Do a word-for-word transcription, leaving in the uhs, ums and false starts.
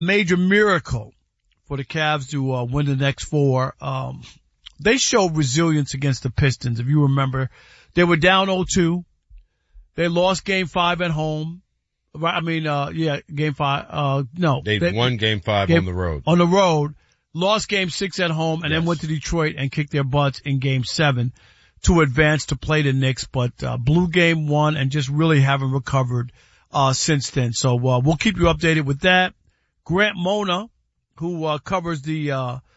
major miracle for the Cavs to uh, win the next four. Um, they showed resilience against the Pistons. If you remember, they were down oh two. They lost game five at home. Right, I mean, uh, yeah, game five, uh, no. They, they won game five game, on the road. On the road. Lost game six at home and yes. then went to Detroit and kicked their butts in game seven to advance to play the Knicks, but, uh, blew game one and just really haven't recovered, uh, since then. So, uh, we'll keep you updated with that. Grant Mona, who, uh, covers the, uh,